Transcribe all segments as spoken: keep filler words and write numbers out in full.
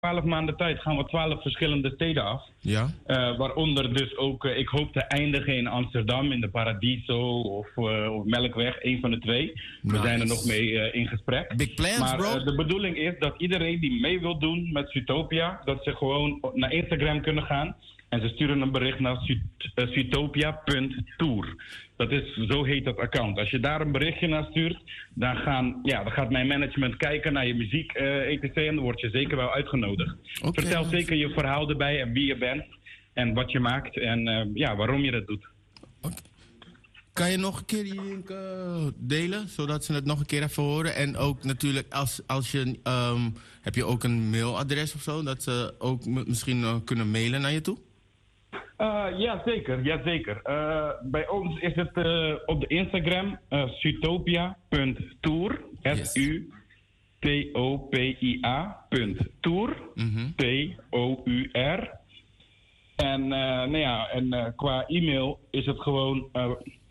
twaalf maanden tijd gaan we twaalf verschillende steden af. Ja. Uh, waaronder dus ook, uh, ik hoop te eindigen in Amsterdam, in de Paradiso of, uh, of Melkweg, een van de twee. We Nice. zijn er nog mee uh, in gesprek. Big plans, maar bro. uh, de bedoeling is dat iedereen die mee wil doen met Zoetopia, dat ze gewoon naar Instagram kunnen gaan. En ze sturen een bericht naar zoetopia punt tour. Dat is, zo heet dat account. Als je daar een berichtje naar stuurt, dan, gaan, ja, dan gaat mijn management kijken naar je muziek, uh, et cetera. En dan word je zeker wel uitgenodigd. Okay, Vertel nice. zeker je verhaal erbij en wie je bent. En wat je maakt en uh, ja, waarom je dat doet. Okay. Kan je nog een keer die link uh, delen, zodat ze het nog een keer even horen? En ook natuurlijk, als, als je, um, heb je ook een mailadres of zo, dat ze ook m- misschien uh, kunnen mailen naar je toe? Uh, ja, zeker. Ja, zeker. Uh, bij ons is het uh, op de Instagram uh, zoetopia punt tour. S U T O P I A punt tour. Mm-hmm. T O U R. En, uh, nou ja, en uh, qua e-mail is het gewoon uh,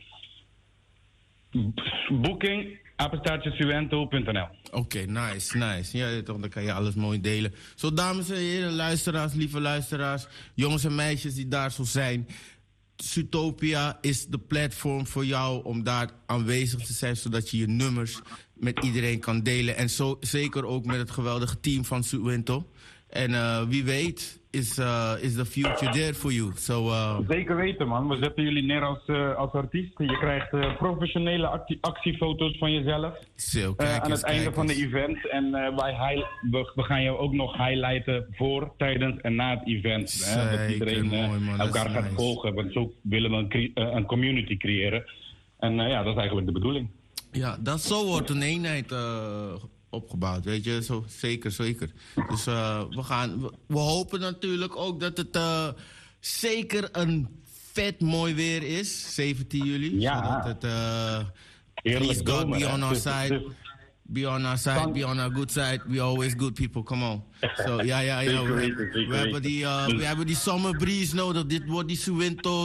booking apenstaartje suento punt n l. Oké, okay, nice, nice. Ja, toch, dan kan je alles mooi delen. Zo, dames en heren, luisteraars, lieve luisteraars, jongens en meisjes die daar zo zijn. Zoetopia is de platform voor jou om daar aanwezig te zijn, zodat je je nummers met iedereen kan delen. En zo, zeker ook met het geweldige team van Suento. En uh, wie weet is, uh, is the future there for you. So, uh... Zeker weten, man. We zetten jullie neer als, uh, als artiest. Je krijgt uh, professionele actie- actiefoto's van jezelf Zo, uh, aan het einde eens. van de event. En uh, wij high- we, we gaan jou ook nog highlighten voor, tijdens en na het event. Zeker, hè? Dat iedereen uh, mooi, man. elkaar gaat nice. volgen. Want zo willen we een, cre- uh, een community creëren. En uh, ja, dat is eigenlijk de bedoeling. Ja, dat zo wordt een eenheid uh, opgebouwd, weet je. Zo, zeker, zeker. Dus uh, we, gaan, we, we hopen natuurlijk ook dat het uh, zeker een vet mooi weer is, zeventien juli. Ja. Zodat het, uh, Heerlijk please God, zomer, be hè. on our Dus- side. dus- Be on our side, be on our good side. We always good people, come on. So, ja, ja, ja. Zeker We, weten, zeker we hebben weten. die, uh, we hebben die summer breeze nodig. Dit wordt die Suwento,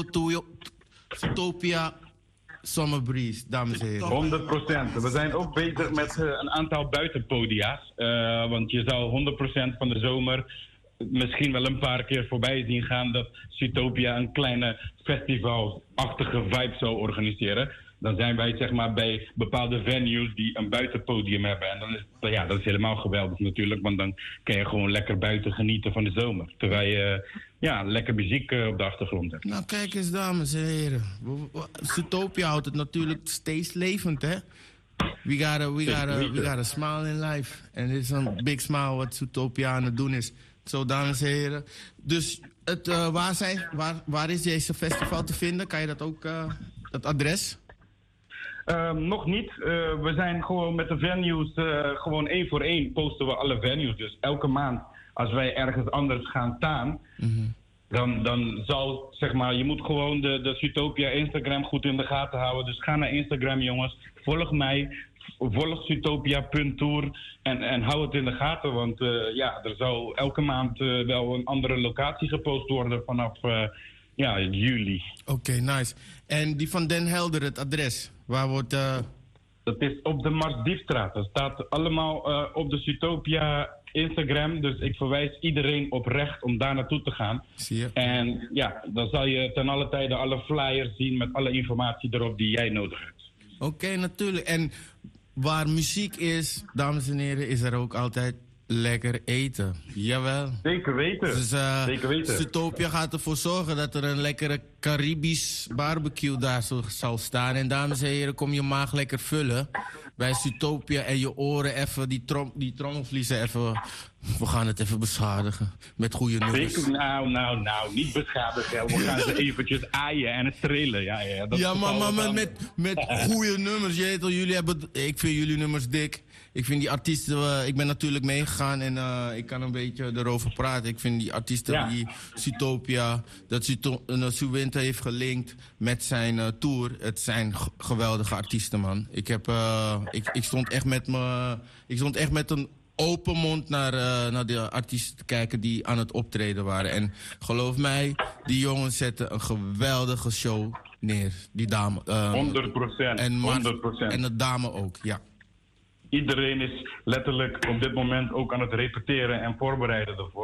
Zoetopia summer breeze, dames en heren. honderd procent. We zijn ook bezig met uh, een aantal buitenpodia's. Uh, want je zou honderd procent van de zomer misschien wel een paar keer voorbij zien gaan dat Zoetopia een kleine festivalachtige vibe zou organiseren. Dan zijn wij zeg maar bij bepaalde venues die een buitenpodium hebben. En dan is het, ja, dat is helemaal geweldig natuurlijk, want dan kan je gewoon lekker buiten genieten van de zomer. Terwijl je uh, ja, lekker muziek uh, op de achtergrond hebt. Nou, kijk eens, dames en heren. Zoetopia houdt het natuurlijk steeds levend, hè? We gotta, we gotta, we gotta smile in life. En dit is een big smile wat Zoetopia aan het doen is. Zo, dames en heren. Dus het, uh, waar, zijn, waar, waar is deze festival te vinden? Kan je dat ook, uh, dat adres? Uh, nog niet. Uh, we zijn gewoon met de venues, uh, gewoon één voor één posten we alle venues. Dus elke maand, als wij ergens anders gaan staan, Mm-hmm. dan, dan zal, zeg maar, je moet gewoon de, de Zoetopia Instagram goed in de gaten houden. Dus ga naar Instagram, jongens. Volg mij. Volg zoetopia punt tour en, en hou het in de gaten. Want uh, ja, er zal elke maand uh, wel een andere locatie gepost worden vanaf uh, ja, juli. Oké, okay, nice. En die van Den Helder, het adres, waar wordt... Uh... Dat is op de Marsdiefstraat. Dat staat allemaal uh, op de Zoetopia Instagram. Dus ik verwijs iedereen oprecht om daar naartoe te gaan. Zie je. En ja, dan zal je ten alle tijde alle flyers zien met alle informatie erop die jij nodig hebt. Oké, okay, natuurlijk. En waar muziek is, dames en heren, is er ook altijd lekker eten. Jawel. Zeker weten. Dus uh, Zeker weten. Zoetopia gaat ervoor zorgen dat er een lekkere Caribisch barbecue daar zo, zal staan. En dames en heren, kom je maag lekker vullen bij Zoetopia en je oren even, die, trom, die trommelvliezen even... We gaan het even beschadigen met goede nummers. Zeker, nou, nou, nou, niet beschadigen. We gaan ze eventjes aaien en trillen. Ja, ja, dat ja is maar, maar, maar dan... met, met goede nummers. Je weet al, jullie hebben, ik vind jullie nummers dik. Ik vind die artiesten... Uh, ik ben natuurlijk meegegaan en uh, ik kan een beetje erover praten. Ik vind die artiesten ja. die Zoetopia... Dat Suwento heeft gelinkt met zijn uh, tour. Het zijn g- geweldige artiesten, man. Ik, heb, uh, ik, ik stond echt met me, ik stond echt met een open mond naar, uh, naar de artiesten te kijken die aan het optreden waren. En geloof mij, die jongens zetten een geweldige show neer. Die dame. Uh, honderd procent. En, honderd procent. en de dame ook, ja. iedereen is letterlijk op dit moment ook aan het repeteren en voorbereiden ervoor.